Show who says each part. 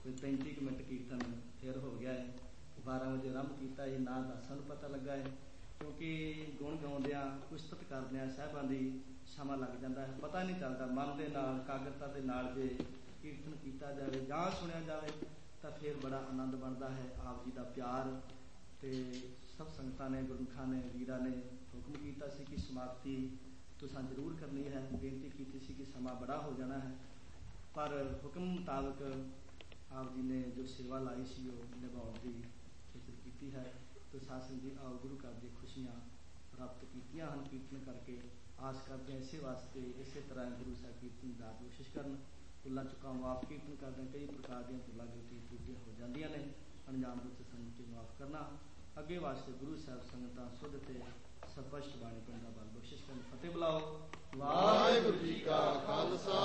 Speaker 1: ਤੇ 35 ਮਿੰਟ ਕੀਰਤਨ ਫਿਰ ਹੋ ਗਿਆ ਹੈ। 12 ਵਜੇ ਆਰੰਭ ਕੀਤਾ ਜੀ। ਨਾ ਦਾ ਸਾਨੂੰ ਪਤਾ ਲੱਗਾ ਹੈ, ਕਿਉਂਕਿ ਗੁਣ ਗਾਉਂਦਿਆਂ ਉਸਤਤ ਕਰਦਿਆਂ ਸਾਹਿਬਾਂ ਦੀ ਸਮਾਂ ਲੱਗ ਜਾਂਦਾ ਹੈ, ਪਤਾ ਨਹੀਂ ਚੱਲਦਾ। ਮਨ ਦੇ ਨਾਲ, ਕਾਗਰਤਾ ਦੇ ਨਾਲ ਜੇ ਕੀਰਤਨ ਕੀਤਾ ਜਾਵੇ ਜਾਂ ਸੁਣਿਆ ਜਾਵੇ ਤਾਂ ਫਿਰ ਬੜਾ ਆਨੰਦ ਬਣਦਾ ਹੈ। ਆਪ ਜੀ ਦਾ ਪਿਆਰ ਤੇ ਸਭ ਸੰਗਤਾਂ ਨੇ, ਗੁਰਮੁਖਾਂ ਨੇ, ਵੀਰਾਂ ਨੇ ਹੁਕਮ ਕੀਤਾ ਸੀ ਕਿ ਸਮਾਪਤੀ ਤੁਸਾਂ ਜ਼ਰੂਰ ਕਰਨੀ ਹੈ। ਬੇਨਤੀ ਕੀਤੀ ਸੀ ਕਿ ਸਮਾਂ ਬੜਾ ਹੋ ਜਾਣਾ ਹੈ, ਪਰ ਹੁਕਮ ਮੁਤਾਬਕ ਆਪ ਜੀ ਨੇ ਜੋ ਸੇਵਾ ਲਾਈ ਸੀ ਉਹ ਨਿਭਾਉਣ ਦੀ ਫਿਕਰ ਕੀਤੀ ਹੈ। ਤੇ ਸਾਸਨ ਜੀ ਆਓ ਗੁਰੂ ਘਰ ਦੀਆਂ ਖੁਸ਼ੀਆਂ ਪ੍ਰਾਪਤ ਕੀਤੀਆਂ ਹਨ ਕੀਰਤਨ ਕਰਕੇ। ਆਸ ਕਰਦੇ ਹਾਂ ਇਸੇ ਵਾਸਤੇ ਇਸੇ ਤਰ੍ਹਾਂ ਗੁਰੂ ਸਾਹਿਬ ਕੀਰਤਨ ਦਾ ਕੋਸ਼ਿਸ਼ ਕਰਨ। ਭੁੱਲਾਂ ਚੁੱਕਾਂ ਮਾਫ ਕੀਰਤਨ ਕਰਦੇ ਕਈ ਪ੍ਰਕਾਰ ਦੀਆਂ ਭੁੱਲਾਂ ਗਲਤੀਆਂ ਤਰੁੱਟੀਆਂ ਹੋ ਜਾਂਦੀਆਂ ਨੇ, ਅਣਜਾਣ ਰੂਪ ਸਾਨੂੰ ਤੇ ਮਾਫ ਕਰਨਾ। ਅੱਗੇ ਵਾਸਤੇ ਗੁਰੂ ਸਾਹਿਬ ਸੰਗਤਾਂ ਸੁਧ ਤੇ ਸਪਸ਼ਟ ਬਾਣੀ ਪਿੰਡ ਦਾ ਬਲ ਬਖਸ਼ਿਸ਼ ਕਰਨ। ਫਤਿਹ ਬੁਲਾਓ।
Speaker 2: ਵਾਹਿਗੁਰੂ ਜੀ ਕਾ ਖਾਲਸਾ